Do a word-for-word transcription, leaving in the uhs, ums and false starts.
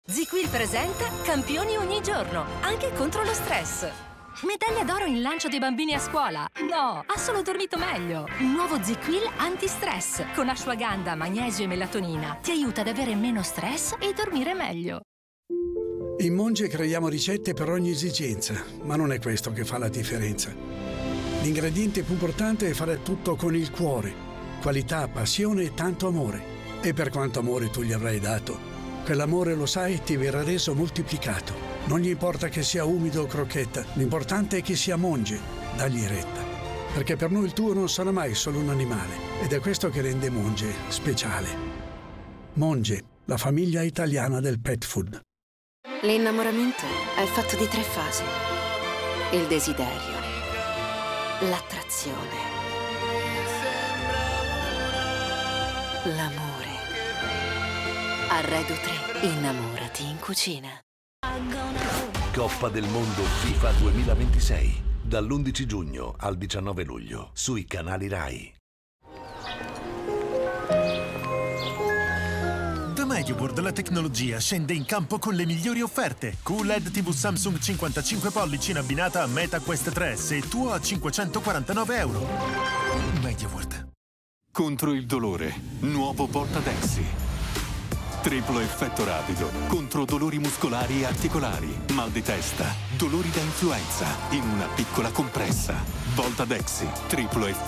ZzzQuil presenta Campioni ogni giorno, anche contro lo stress. Medaglia d'oro in lancio dei bambini a scuola? No, ha solo dormito meglio. Il nuovo ZzzQuil anti-stress con ashwagandha, magnesio e melatonina ti aiuta ad avere meno stress e dormire meglio. In Monge creiamo ricette per ogni esigenza, ma non è questo che fa la differenza. L'ingrediente più importante è fare tutto con il cuore. Qualità, passione e tanto amore. E per quanto amore tu gli avrai dato, quell'amore, lo sai, ti verrà reso moltiplicato. Non gli importa che sia umido o crocchetta, l'importante è che sia Monge. Dagli retta. Perché per noi il tuo non sarà mai solo un animale. Ed è questo che rende Monge speciale. Monge, la famiglia italiana del pet food. L'innamoramento è fatto di tre fasi. Il desiderio, l'attrazione, l'amore. Arredo tre. Innamorati in cucina. Coppa del Mondo FIFA duemilaventisei. Dall'undici giugno al diciannove luglio sui canali Rai. Da MediaWorld la tecnologia scende in campo con le migliori offerte. Q L E D tivù Samsung cinquantacinque pollici in abbinata a MetaQuest tre S e tuo a cinquecentoquarantanove euro. MediaWorld. Contro il dolore, nuovo Voltadexi. Triplo effetto rapido contro dolori muscolari e articolari, mal di testa, dolori da influenza in una piccola compressa. Voltadexi, triplo effetto